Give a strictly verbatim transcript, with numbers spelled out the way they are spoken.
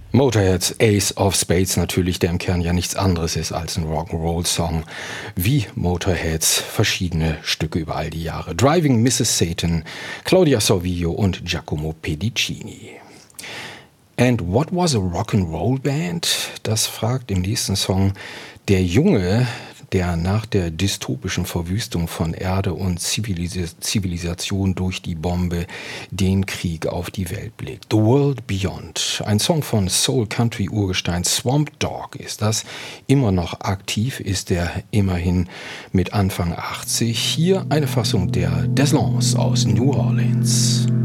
Motorheads Ace of Spades natürlich, der im Kern ja nichts anderes ist als ein Rock'n'Roll-Song, wie Motorheads verschiedene Stücke über all die Jahre. Driving Missus Satan, Claudia Sorvillo und Giacomo Pedicini. And what was a Rock'n'Roll Band? Das fragt im nächsten Song der Junge, der nach der dystopischen Verwüstung von Erde und Zivilis- Zivilisation durch die Bombe den Krieg auf die Welt blickt. The World Beyond, ein Song von Soul-Country-Urgestein Swamp Dogg ist das. Immer noch aktiv ist er immerhin mit Anfang achtzig. Hier eine Fassung der Deslance aus New Orleans.